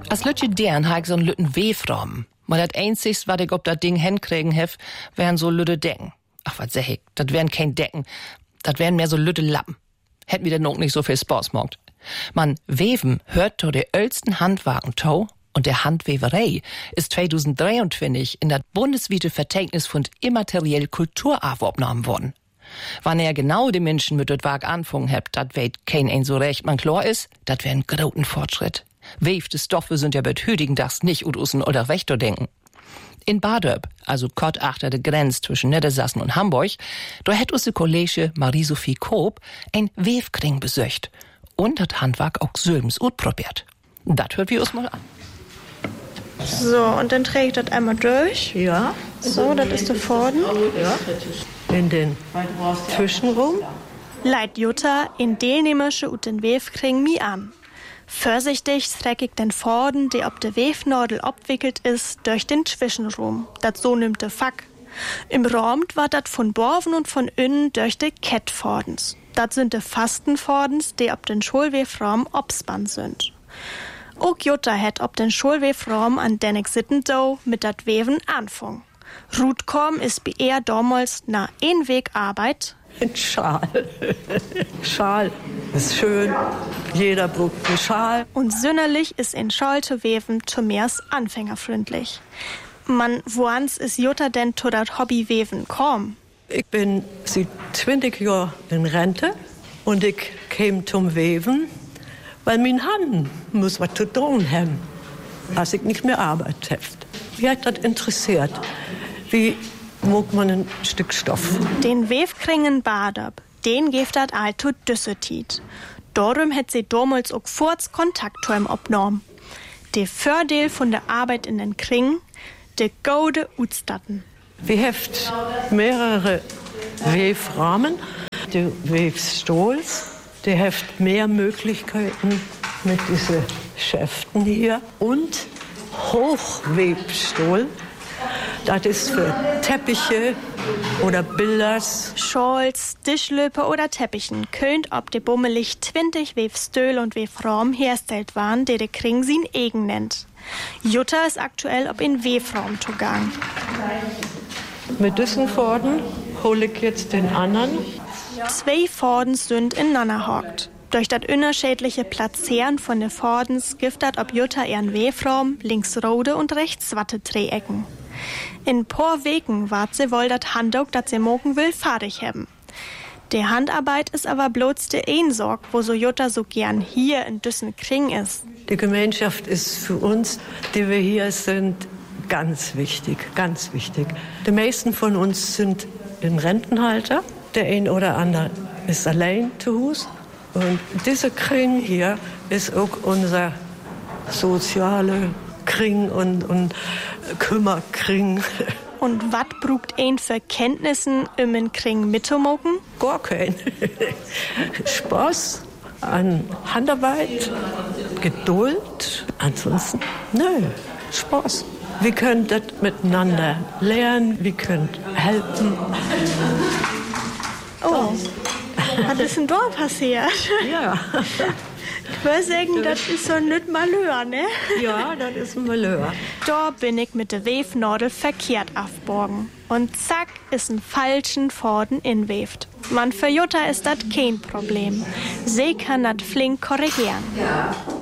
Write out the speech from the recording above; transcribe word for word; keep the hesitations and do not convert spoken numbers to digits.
Als Lütje deren ha ich so'n lütten Wefraum. Mal dat einzigst, wat ich ob dat Ding hinkriegen hef, wären so lütte Decken. Ach, wat sag ich, dat wären kein Decken. Dat wären mehr so lütte Lappen. Hätten wir denn noch nicht so viel Spaß gemacht. Man, Weven hört to der ältesten Handwagen to und der Handweverei ist zweitausenddreiundzwanzig in das bundesweite Vertägnis von immateriell Kulturerbe abgenommen worden. Wann er genau die Menschen mit dat Wag anfangen hebt, dat weet kein ein so recht man klar ist, dat wär ein großen Fortschritt. Wefte Stoffe sind ja bet hütigen Dachs nicht ut ussen oder rechter denken. In Badöb, also kort achter der Grenz zwischen Niedersachsen und Hamburg, da hätt usse Kollege Marie-Sophie Koop ein Wefkring besöcht und hat Handwerk auch Sülms ut probiert. Dat hört wir uns mal an. So, und dann träge ich das einmal durch. Ja. So, das ist der Vorden. Ja. In den Zwischenraum. Leit Jutta in Delnehmersche ut den Wefkring mi an. Vorsichtig strecke ich den Vorden, der ob der Wefnadel abwickelt ist, durch den Zwischenraum. Dat so nimmt der Fack. Im Raum war dat von Borven und von innen durch de Kettvordens. Dat sind de fasten Vordens, die ob den Schulwefraum obspann sind. Auch Jutta het ob den Schulwefraum an den ich sitten do mit dat Weven anfang. Rutkom ist bei er damals na ein Weg Arbeit. Ein Schal. Schal ist schön. Jeder braucht einen Schal. Und sünderlich ist in Schal zu weven zumeers anfängerfreundlich. Man, woans ist Jutta denn zu dat Hobby weven kom? Ich bin seit zwanzig Jahren in Rente und ich käme zum Weven, weil mein Hand muss was zu tun haben, als ich nicht mehr Arbeit habe. Mich hat das interessiert. Wie mag man ein Stück Stoff? Den Wefkringen Badab, den gibt dat alto Düssetit. Darum hat sie damals auch kurz Kontakt zu ihm abgenommen. Der Vorteil von der Arbeit in den Kringen, de gode Utstatten. Wir haben mehrere Wefrahmen, die Wefstohls, die haben mehr Möglichkeiten mit diesen Schäften hier und Hochwebstohl. Das ist für Teppiche oder Bilders. Schals, Tischlöpe oder Teppichen könnt ob de bummelig zwanzig Wefstöhl und Wefraum herstellt waren, die de Kring sin eigen nennt. Jutta ist aktuell ob in Wefraum zugang. Mit diesen Vorden hole ich jetzt den anderen. Zwei Vorden sind ineinander hockt. Durch das unterschiedliche Platzieren von den Vordens gibt dat ob Jutta ihren Wefraum links rode und rechts watte Dreiecken. In paar Wegen wart sie wohl dat Handwerk, dat sie mogen will, fertig haben. Die Handarbeit ist aber bloß de Einsorg, wo so Jutta so gern hier in Düssen Kring ist. Die Gemeinschaft ist für uns, die wir hier sind, ganz wichtig, ganz wichtig. Die meisten von uns sind in Rentenhalter. Der ein oder andere ist allein zu Hause. Und diese Kring hier ist auch unser soziale Kring und, und Kümmerkring. Und was braucht ein für Kenntnissen um in Kring mitzumogen? Gar kein. Spaß an Handarbeit, Geduld. Ansonsten, nö, Spaß. Wir können das miteinander lernen, wir können helfen. Oh, was ist denn da passiert? Ja. Ich würde sagen, das ist so ein nicht Malheur, ne? Ja, das ist ein Malheur. Da bin ich mit der Wefnadel verkehrt aufborgen. Und zack, ist ein falschen Vorden inweft. Man, für Jutta ist das kein Problem. Sie kann das flink korrigieren.